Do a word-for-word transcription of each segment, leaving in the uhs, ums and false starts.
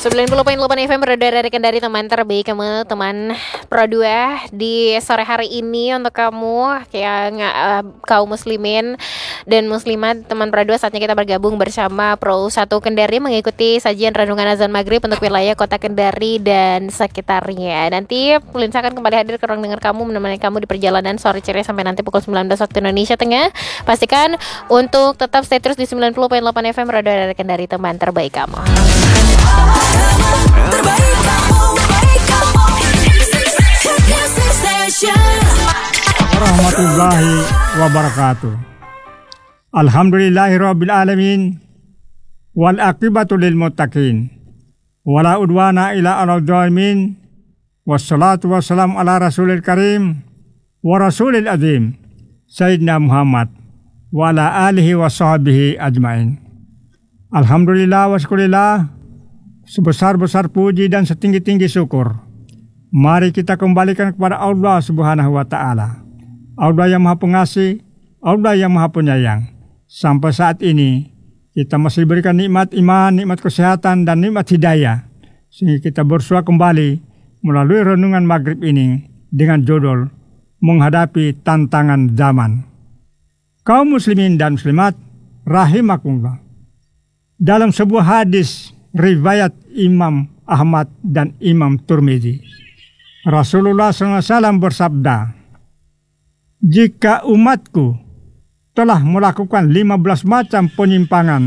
sembilan puluh koma delapan F M berdasarkan dari teman terbaik kamu, teman Pro dua di sore hari ini untuk kamu yang uh, kaum muslimin dan muslimat teman Pro dua. Saatnya kita bergabung bersama Pro satu Kendari mengikuti sajian renungan azan maghrib untuk wilayah kota Kendari dan sekitarnya. Nanti Linsa akan kembali hadir ke ruang dengar kamu, menemani kamu di perjalanan sore ceria sampai nanti pukul sembilan belas waktu Indonesia Tengah. Pastikan untuk tetap stay terus di sembilan puluh koma delapan F M berdasarkan dari teman terbaik kamu. Terbaik kamu, terbaik kamu. Warahmatullahi wabarakatuh. Alhamdulillahi rabbil alamin. Wal aqibatu lil muttaqin. Wala udwana ila alal zalimin. Wassalatu wassalamu ala rasulil karim wa rasulil azim Sayyidina Muhammad wa ala alihi wa sahbihi ajmain. Alhamdulillah wa syukurillah, sebesar-besar puji dan setinggi-tinggi syukur mari kita kembalikan kepada Allah Subhanahu wa Ta'ala. Allah yang Maha Pengasih, Allah yang Maha Penyayang. Sampai saat ini kita masih diberikan nikmat iman, nikmat kesehatan, dan nikmat hidayah, sehingga kita bersua kembali melalui renungan maghrib ini dengan judul menghadapi tantangan zaman. Kaum muslimin dan muslimat rahimakumullah, dalam sebuah hadis riwayat Imam Ahmad dan Imam Tirmidzi, Rasulullah shallallahu alaihi wasallam bersabda, jika umatku telah melakukan lima belas macam penyimpangan,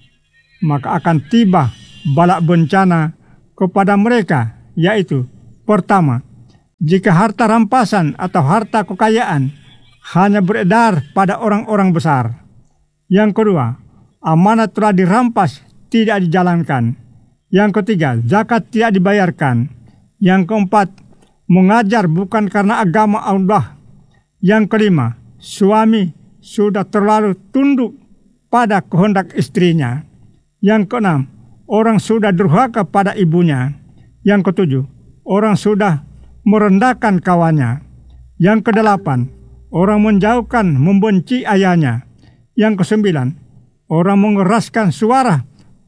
maka akan tiba bala bencana kepada mereka, yaitu pertama, jika harta rampasan atau harta kekayaan hanya beredar pada orang-orang besar. Yang kedua, amanat telah dirampas, tidak dijalankan. Yang ketiga, zakat tidak dibayarkan. Yang keempat, mengajar bukan karena agama Allah. Yang kelima, suami sudah terlalu tunduk pada kehendak istrinya. Yang keenam, orang sudah durhaka pada ibunya. Yang ketujuh, orang sudah merendahkan kawannya. Yang kedelapan, orang menjauhkan, membenci ayahnya. Yang kesembilan, orang mengeraskan suara,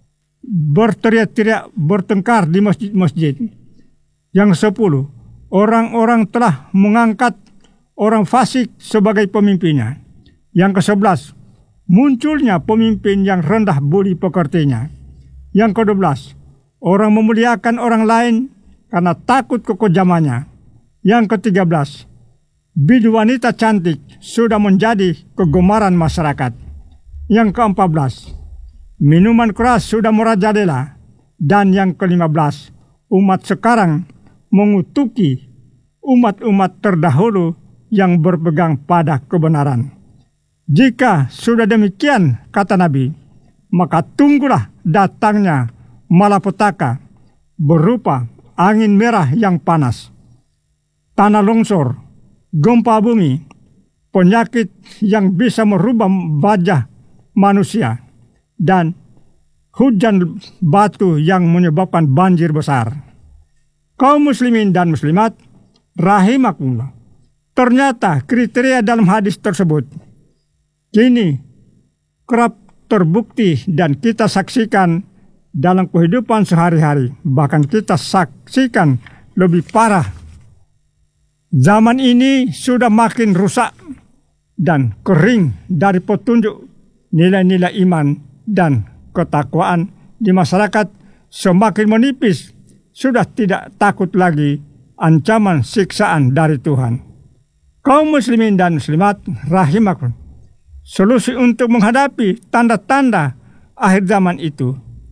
berteriak-teriak, bertengkar di masjid-masjid. Yang sepuluh, orang-orang telah mengangkat orang fasik sebagai pemimpinnya. Yang kesebelas, munculnya pemimpin yang rendah budi pekertinya. Yang kedua belas, orang memuliakan orang lain karena takut kekejamannya. Yang ketiga belas, bidu wanita cantik sudah menjadi kegemaran masyarakat. Yang keempat belas, minuman keras sudah merajalela. Dan yang kelima belas, umat sekarang mengutuki umat-umat terdahulu yang berpegang pada kebenaran. Jika sudah demikian, kata Nabi, maka tunggulah datangnya malapetaka berupa angin merah yang panas, tanah longsor, gempa bumi, penyakit yang bisa merubah wajah manusia, dan hujan batu yang menyebabkan banjir besar. Kaum muslimin dan muslimat rahimakumullah, ternyata kriteria dalam hadis tersebut kini kerap terbukti dan kita saksikan dalam kehidupan sehari-hari. Bahkan kita saksikan lebih parah. Zaman ini sudah makin rusak dan kering dari petunjuk nilai-nilai iman dan ketakwaan di masyarakat semakin menipis. Sudah tidak takut lagi ancaman siksaan dari Tuhan. Kaum muslimin dan muslimat rahimakumullah, solusi untuk menghadapi tanda-tanda akhir zaman itu,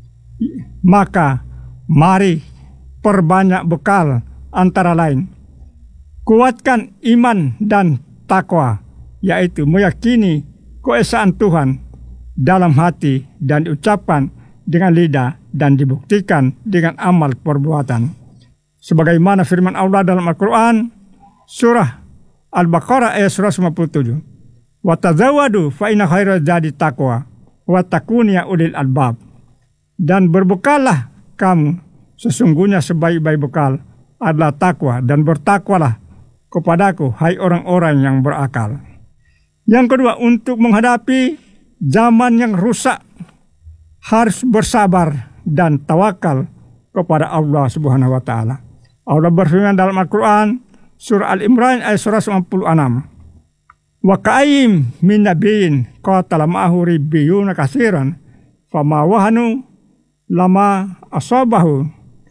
maka mari perbanyak bekal, antara lain kuatkan iman dan takwa, yaitu meyakini keesaan Tuhan dalam hati dan diucapkan dengan lidah dan dibuktikan dengan amal perbuatan. Sebagaimana firman Allah dalam Al-Quran, surah Al-Baqarah ayat seratus lima puluh tujuh. Wa tazawwadu fa inna khairaz zadi taqwa wa takun ya ulil albab. Dan berbekallah kamu, sesungguhnya sebaik-baik bekal adalah takwa, dan bertakwalah kepadaku hai orang-orang yang berakal. Yang kedua, untuk menghadapi zaman yang rusak harus bersabar dan tawakal kepada Allah Subhanahu wa taala. Allah berfirman dalam Al-Qur'an surah Al-Imran ayat seratus sembilan puluh enam. Wa ka'ayyim min nabiyyin qatala ma'ahu ribbiyuna katsiran fama wahanu lama asabahu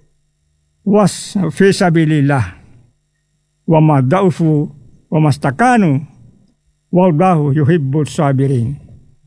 was fi sabilillah wa ma da'ufu wa mastakanu wallahu yuhibbul sabirin.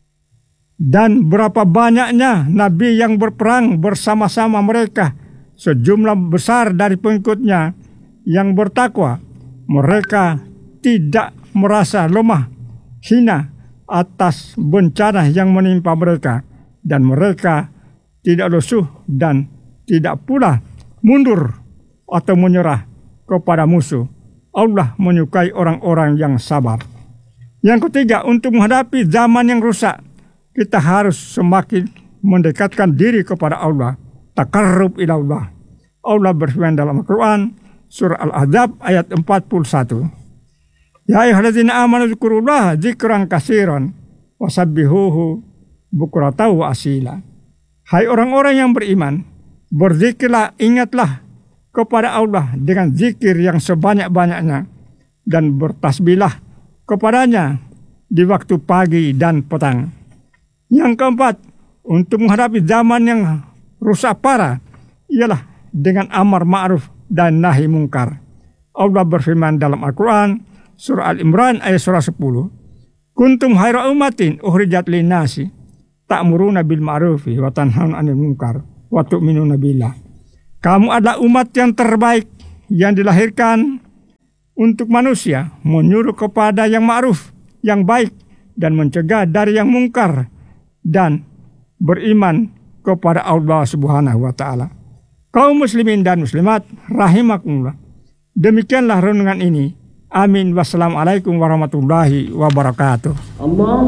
Dan berapa banyaknya nabi yang berperang bersama-sama mereka, sejumlah besar dari pengikutnya yang bertakwa, mereka tidak merasa lemah, hina atas bencana yang menimpa mereka, dan mereka tidak lesuh dan tidak pula mundur atau menyerah kepada musuh. Allah menyukai orang-orang yang sabar. Yang ketiga, untuk menghadapi zaman yang rusak, kita harus semakin mendekatkan diri kepada Allah. Taqarrub ila Allah. Allah berfirman dalam Al-Quran surah Al-Ahzab ayat empat puluh satu. Ya ayyuhalladzina amanu dzkurullaha dzikran katsiran wasabbihuhu bukratan wa asila. Hai orang-orang yang beriman, berzikirlah, ingatlah kepada Allah dengan zikir yang sebanyak-banyaknya dan bertasbihlah kepadanya di waktu pagi dan petang. Yang keempat, untuk menghadapi zaman yang rusak parah ialah dengan amar ma'ruf dan nahi mungkar. Allah berfirman dalam Al-Quran surah Al-Imran ayat seratus sepuluh. Kuntum khairu ummatin ukhrijat linnasi ta'muruna bil ma'rufi wa tanhauna 'anil munkar wa tu'minuna billah. Kamu adalah umat yang terbaik yang dilahirkan untuk manusia, menyuruh kepada yang ma'ruf, yang baik, dan mencegah dari yang mungkar, dan beriman kepada Allah Subhanahu wa taala. Kaum muslimin dan muslimat rahimakumullah. Demikianlah renungan ini. Amin. Wassalamualaikum warahmatullahi wabarakatuh.